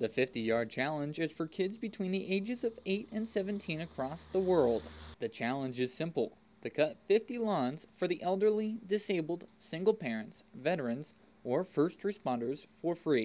The 50-yard challenge is for kids between the ages of 8 and 17 across the world. The challenge is simple: to cut 50 lawns for the elderly, disabled, single parents, veterans, or first responders for free.